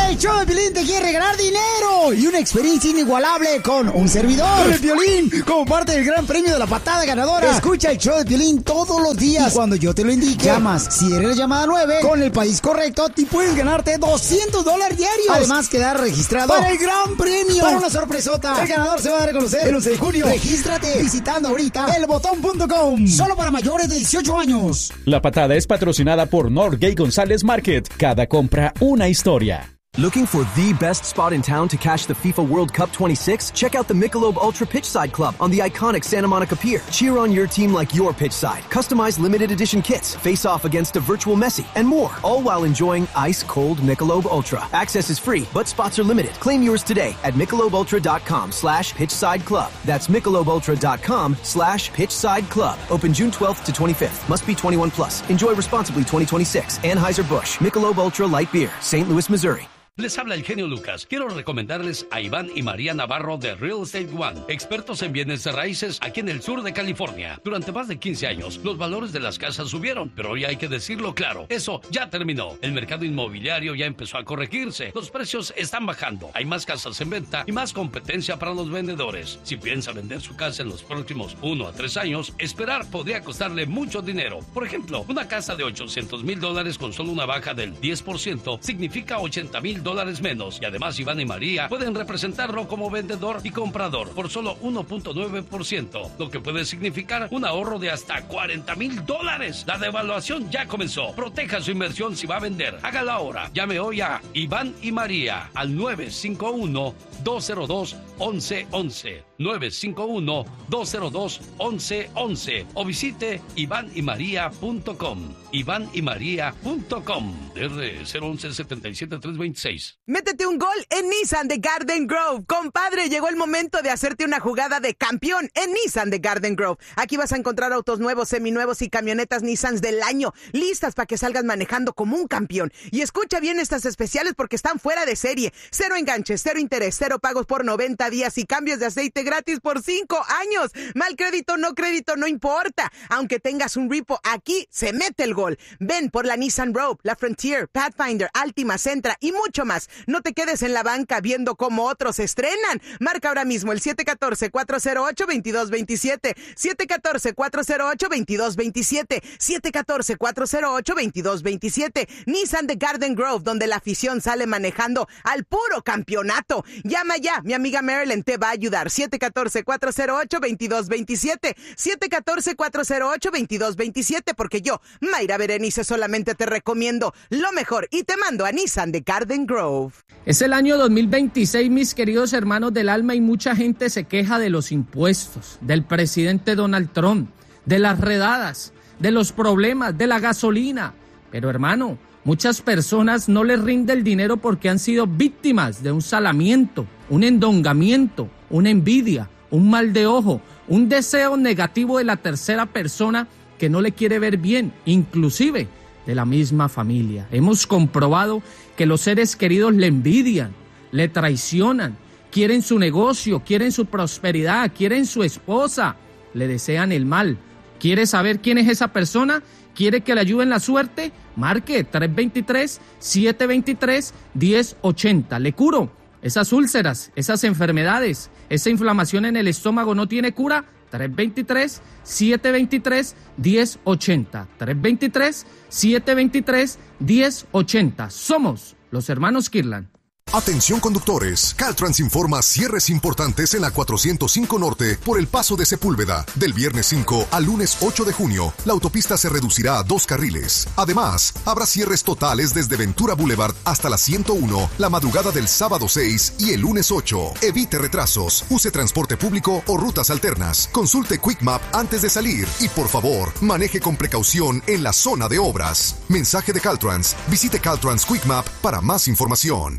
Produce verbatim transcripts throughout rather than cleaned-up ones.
El show de Piolín te quiere regalar dinero y una experiencia inigualable con un servidor. El Piolín, como parte del gran premio de la patada ganadora. Escucha el show de Piolín todos los días. Y cuando yo te lo indique, llamas. Si eres la llamada nueve, con el país correcto, y puedes ganarte doscientos dólares diarios. Además, quedar registrado para el gran premio. Para una sorpresota. El ganador se va a reconocer el once de junio. Regístrate visitando ahorita el botón punto com. Solo para mayores de dieciocho años. La patada es patrocinada por Norgay González Market. Cada compra, una historia. Looking for the best spot in town to catch the FIFA World Cup twenty-six? Check out the Michelob Ultra Pitchside Club on the iconic Santa Monica Pier. Cheer on your team like your pitchside. Customize limited edition kits, face off against a virtual Messi, and more, all while enjoying ice-cold Michelob Ultra. Access is free, but spots are limited. Claim yours today at michelobultra.com slash pitchside club. That's michelobultra.com slash pitchside club. Open June twelfth to twenty-fifth. Must be twenty-one plus. Enjoy responsibly twenty twenty-six. Anheuser-Busch. Michelob Ultra Light Beer. Saint Louis, Missouri. Les habla el genio Lucas. Quiero recomendarles a Iván y María Navarro de Real Estate One, expertos en bienes de raíces aquí en el sur de California. Durante más de quince años, los valores de las casas subieron, pero hoy hay que decirlo claro, eso ya terminó. El mercado inmobiliario ya empezó a corregirse, los precios están bajando, hay más casas en venta y más competencia para los vendedores. Si piensa vender su casa en los próximos uno a tres años, esperar podría costarle mucho dinero. Por ejemplo, una casa de ochocientos mil dólares con solo una baja del diez por ciento significa ochenta mil dólares menos, y además Iván y María pueden representarlo como vendedor y comprador por solo uno punto nueve por ciento, lo que puede significar un ahorro de hasta cuarenta mil dólares. La devaluación ya comenzó. Proteja su inversión si va a vender. Hágalo ahora. Llame hoy a Iván y María al nueve cinco uno, dos cero dos, once once. nueve cinco uno, dos cero dos, once once o visite iván y maría punto com. iván y maría punto com. R cero once, setenta y siete, trescientos veintiséis. Métete un gol en Nissan de Garden Grove. Compadre, llegó el momento de hacerte una jugada de campeón en Nissan de Garden Grove. Aquí vas a encontrar autos nuevos, seminuevos y camionetas Nissan del año, listas para que salgas manejando como un campeón. Y escucha bien estas especiales porque están fuera de serie. Cero enganches, cero interés, cero pagos por noventa días y cambios de aceite gratis por cinco años. Mal crédito, no crédito, no importa. Aunque tengas un repo, aquí se mete el gol. Ven por la Nissan Rogue, la Frontier, Pathfinder, Altima, Sentra y mucho más. No te quedes en la banca viendo cómo otros estrenan. Marca ahora mismo el siete uno cuatro, cuatro cero ocho, dos dos dos siete, siete uno cuatro, cuatro cero ocho, dos dos dos siete, siete uno cuatro, cuatro cero ocho, dos dos dos siete. Nissan de Garden Grove, donde la afición sale manejando al puro campeonato. Llama ya, mi amiga Marilyn te va a ayudar. siete uno cuatro, cuatro cero ocho, dos dos dos siete, siete uno cuatro, cuatro cero ocho, dos dos dos siete, porque yo, Mayra Berenice, solamente te recomiendo lo mejor y te mando a Nissan de Garden Grove. Es el año dos mil veintiséis, mis queridos hermanos del alma, y mucha gente se queja de los impuestos, del presidente Donald Trump, de las redadas, de los problemas, de la gasolina. Pero hermano, muchas personas no les rinde el dinero porque han sido víctimas de un salamiento, un endongamiento, una envidia, un mal de ojo, un deseo negativo de la tercera persona que no le quiere ver bien, inclusive de la misma familia. Hemos comprobado que los seres queridos le envidian, le traicionan, quieren su negocio, quieren su prosperidad, quieren su esposa, le desean el mal. ¿Quiere saber quién es esa persona? ¿Quiere que le ayuden la suerte? Marque tres dos tres, siete dos tres, uno cero ocho cero. Le curo esas úlceras, esas enfermedades, esa inflamación en el estómago no tiene cura. tres dos tres, siete dos tres, uno cero ocho cero. tres dos tres, siete dos tres, uno cero ocho cero. Somos los hermanos Kirlan. Atención conductores, Caltrans informa cierres importantes en la cuatrocientos cinco Norte por el Paso de Sepúlveda. Del viernes cinco al lunes ocho de junio, la autopista se reducirá a dos carriles. Además, habrá cierres totales desde Ventura Boulevard hasta la ciento uno, la madrugada del sábado seis y el lunes ocho. Evite retrasos, use transporte público o rutas alternas. Consulte QuickMap antes de salir y, por favor, maneje con precaución en la zona de obras. Mensaje de Caltrans. Visite Caltrans QuickMap para más información.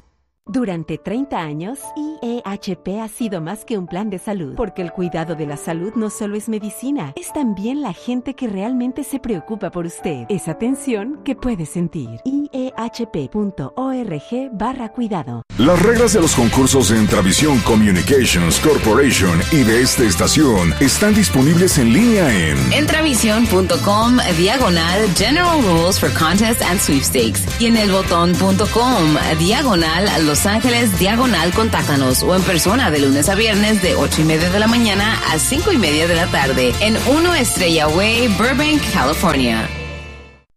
Durante treinta años, I E H P ha sido más que un plan de salud, porque el cuidado de la salud no solo es medicina, es también la gente que realmente se preocupa por usted. Es atención que puede sentir. I E H P punto org barra cuidado. Las reglas de los concursos de Entravisión Communications Corporation y de esta estación están disponibles en línea en Entravisión punto com diagonal General Rules for Contests and Sweepstakes y en elbotón punto com diagonal Los Ángeles diagonal contáctanos o en persona de lunes a viernes de ocho y media de la mañana a cinco y media de la tarde en uno Estrella Way, Burbank, California.